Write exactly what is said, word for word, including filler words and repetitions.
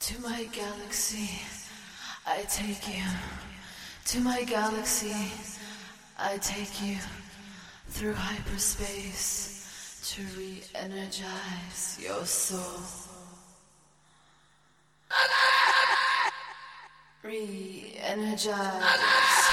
To my galaxy, I take you. To my galaxy, I take you through hyperspace to re-energize your soul. Re-energize.